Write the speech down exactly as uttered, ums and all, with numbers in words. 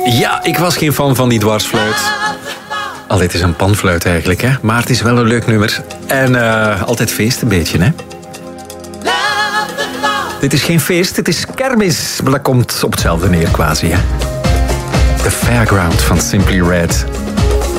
Ja, ik was geen fan van die dwarsfluit. Al, dit is een panfluit eigenlijk, hè. Maar het is wel een leuk nummer. En uh, altijd feest een beetje, hè. Dit is geen feest, het is kermis. Maar dat komt op hetzelfde neer quasi, hè. The Fairground van Simply Red.